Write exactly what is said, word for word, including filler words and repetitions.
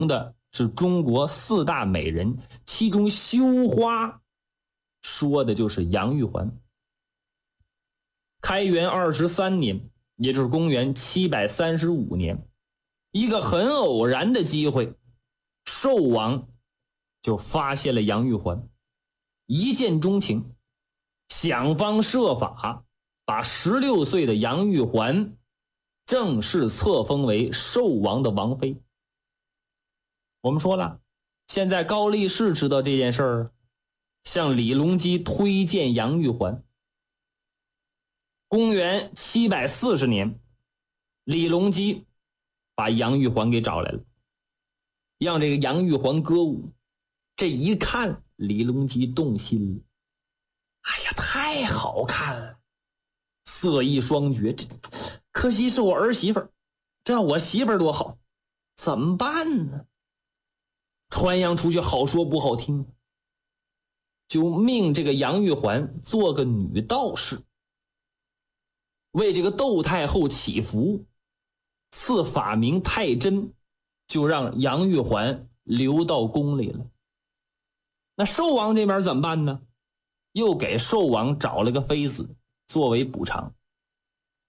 的是中国四大美人，其中羞花说的就是杨玉环。开元二十三年，也就是公元七百三十五年，一个很偶然的机会，寿王就发现了杨玉环，一见钟情，想方设法把十六岁的杨玉环正式册封为寿王的王妃。我们说了，现在高力士知道这件事儿，向李隆基推荐杨玉环。公元七百四十年，李隆基把杨玉环给找来了，让这个杨玉环歌舞。这一看，李隆基动心了，哎呀，太好看了，色艺双绝，这可惜是我儿媳妇儿，这我媳妇儿多好，怎么办呢？传扬出去好说不好听，就命这个杨玉环做个女道士，为这个窦太后祈福，赐法名太真，就让杨玉环留到宫里了。那寿王这边怎么办呢？又给寿王找了个妃子作为补偿。